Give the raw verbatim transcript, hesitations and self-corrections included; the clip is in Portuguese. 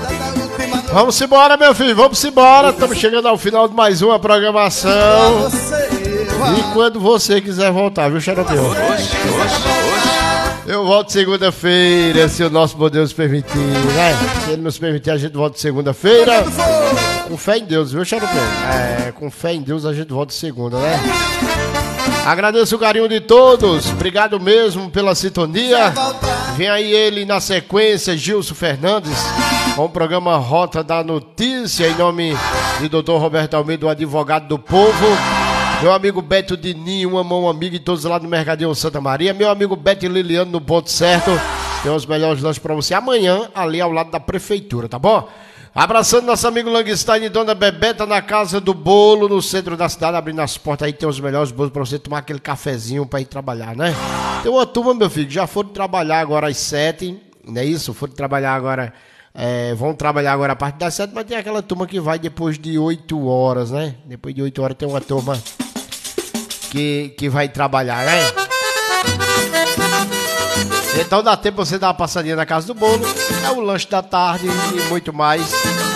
Vamos embora, meu filho, vamos embora. Estamos chegando ao final de mais uma programação. E quando você quiser voltar, viu, Xaropeu? Eu volto segunda-feira, se o nosso bom Deus permitir, né? Se ele nos permitir, a gente volta segunda-feira. Com fé em Deus, viu, Xaropeu? É, com fé em Deus a gente volta segunda, né? Agradeço o carinho de todos, obrigado mesmo pela sintonia. Vem aí ele na sequência, Gilson Fernandes, com o programa Rota da Notícia, em nome de doutor Roberto Almeida, o advogado do povo. Meu amigo Beto Dininho, uma mão amiga e todos lá no Mercadinho Santa Maria. Meu amigo Beto Liliano no Ponto Certo. Tem os melhores lanches pra você amanhã, ali ao lado da prefeitura, tá bom? Abraçando nosso amigo Langstein e Dona Bebeta na Casa do Bolo, no centro da cidade, abrindo as portas aí, tem os melhores bolos pra você tomar aquele cafezinho pra ir trabalhar, né? Tem uma turma, meu filho, que já foram trabalhar agora às sete, não é isso? Foram trabalhar agora, é, vão trabalhar agora a partir das sete, mas tem aquela turma que vai depois de oito horas, né? Depois de oito horas tem uma turma que, que vai trabalhar, né? Então dá tempo você dar uma passadinha na Casa do Bolo, é o lanche da tarde e muito mais.